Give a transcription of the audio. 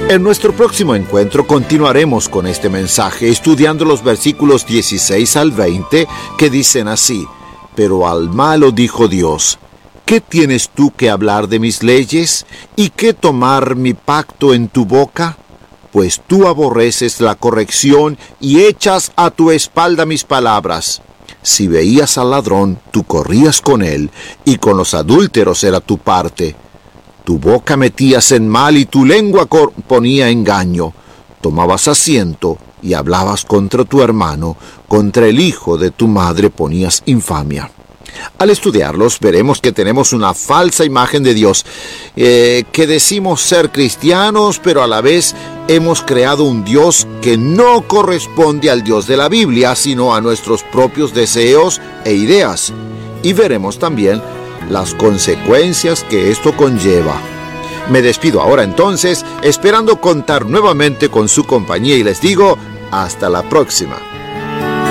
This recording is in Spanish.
En nuestro próximo encuentro continuaremos con este mensaje, estudiando los versículos 16 al 20, que dicen así: Pero al malo dijo Dios: ¿Qué tienes tú que hablar de mis leyes? ¿Y qué tomar mi pacto en tu boca? Pues tú aborreces la corrección y echas a tu espalda mis palabras. Si veías al ladrón, tú corrías con él, y con los adúlteros era tu parte. Tu boca metías en mal y tu lengua ponía engaño. Tomabas asiento y hablabas contra tu hermano, contra el hijo de tu madre ponías infamia. Al estudiarlos veremos que tenemos una falsa imagen de Dios, que decimos ser cristianos, pero a la vez hemos creado un Dios que no corresponde al Dios de la Biblia, sino a nuestros propios deseos e ideas. Y veremos también las consecuencias que esto conlleva. Me despido ahora entonces, esperando contar nuevamente con su compañía y les digo, hasta la próxima.